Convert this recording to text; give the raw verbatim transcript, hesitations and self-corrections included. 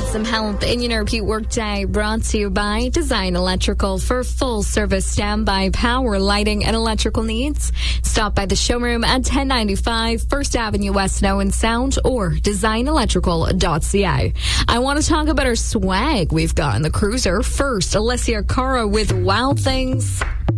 some help in your repeat workday, brought to you by Design Electrical. For full service standby power, lighting, and electrical needs, stop by the showroom at ten ninety-five First Avenue West, in Owen Sound, or design electrical dot c a. I want to talk about our swag we've got in the cruiser. First, Alessia Cara with Wild Things.